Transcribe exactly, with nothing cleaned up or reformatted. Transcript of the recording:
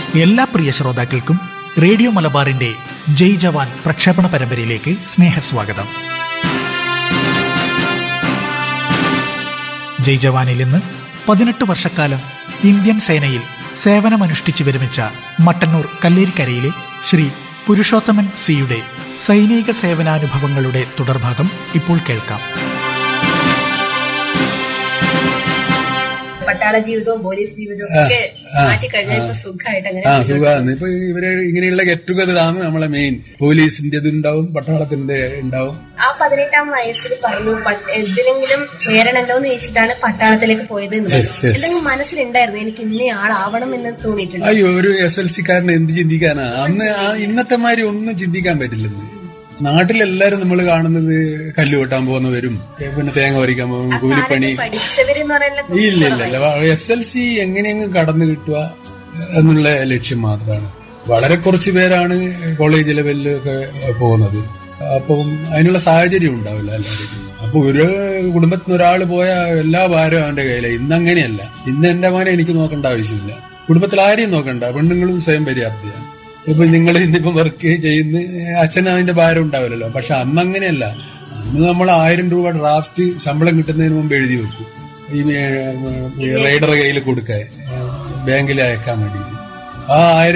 എല്ലാ പ്രിയ ശ്രോതാക്കൾക്കും റേഡിയോ മലബാറിന്റെ ജയ് ജവാൻ പ്രക്ഷേപണ പരമ്പരയിലേക്ക് സ്നേഹസ്വാഗതം. ജയ് ജവാനിൽ ഇന്ന് പതിനെട്ട് വർഷക്കാലം ഇന്ത്യൻ സേനയിൽ സേവനമനുഷ്ഠിച്ചു വിരമിച്ച മട്ടന്നൂർ കല്ലേരിക്കരയിലെ ശ്രീ പുരുഷോത്തമൻ സിയുടെ സൈനിക സേവനാനുഭവങ്ങളുടെ തുടർഭാഗം ഇപ്പോൾ കേൾക്കാം. പട്ടാള ജീവിതവും പോലീസ് ജീവിതവും ഒക്കെ മാറ്റിക്കഴിഞ്ഞാൽ ഇപ്പൊ സുഖമായിട്ട് അങ്ങനെ സുഖമാണ്. ഇപ്പൊ ഇവര് ഇങ്ങനെയുള്ള ഗെറ്റ് ടുഗദറാണ് നമ്മളെ മെയിൻ. പോലീസിന്റെ ഉണ്ടാവും, പട്ടാളത്തിന്റെ ഉണ്ടാവും. ആ പതിനെട്ടാം വയസ്സിൽ പറഞ്ഞു എന്തിനെങ്കിലും ചേരണല്ലോ എന്ന് ചോദിച്ചിട്ടാണ് പട്ടാളത്തിലേക്ക് പോയത്. എന്തെങ്കിലും മനസ്സിലുണ്ടായിരുന്നു എനിക്ക് ഇന്ന ആളാവണം എന്ന് തോന്നിയിട്ടുണ്ട്? അയ്യോ, ഒരു എസ് എൽ സിക്കാരന് എന്ത് ചിന്തിക്കാനാ? അന്ന് ആ ഇന്നത്തെ മാതിരി ഒന്നും ചിന്തിക്കാൻ പറ്റില്ലെന്ന്. നാട്ടിലെല്ലാരും നമ്മൾ കാണുന്നത് കല്ല് വെട്ടാൻ പോകുന്നവരും പിന്നെ തേങ്ങ പറിക്കാൻ പോകും, കൂലിപ്പണി. ഇല്ല ഇല്ല ഇല്ല എസ് എൽ സി എങ്ങനെയെങ്കിലും കടന്നു കിട്ടുക എന്നുള്ള ലക്ഷ്യം മാത്രമാണ്. വളരെ കുറച്ചു പേരാണ് കോളേജ് ലെവലിലൊക്കെ പോകുന്നത്. അപ്പം അതിനുള്ള സാഹചര്യം ഉണ്ടാവില്ല എല്ലാവർക്കും. അപ്പൊ ഒരു കുടുംബത്തിന് ഒരാൾ പോയ എല്ലാ ഭാരവും അവന്റെ കയ്യില. ഇന്നങ്ങനെയല്ല. ഇന്ന് എന്റെ മോനെ എനിക്ക് നോക്കേണ്ട ആവശ്യമില്ല, കുടുംബത്തിൽ ആരെയും നോക്കണ്ട, പെണ്ണുങ്ങളും സ്വയം പര്യാപ്തിയാണ്. ഇപ്പൊ നിങ്ങൾ ഇന്നിപ്പോ വർക്ക് ചെയ്യുന്ന അച്ഛന് അതിന്റെ ഭാരം ഉണ്ടാവില്ലല്ലോ. പക്ഷെ അന്ന് അങ്ങനെയല്ല. അന്ന് നമ്മൾ ആയിരം രൂപ ഡ്രാഫ്റ്റ് ശമ്പളം കിട്ടുന്നതിന് മുമ്പ് എഴുതി വെക്കും, ഈ റൈഡറുടെ കയ്യിൽ കൊടുക്കാൻ, ബാങ്കിൽ അയക്കാൻ വേണ്ടി. ആ ആയിരം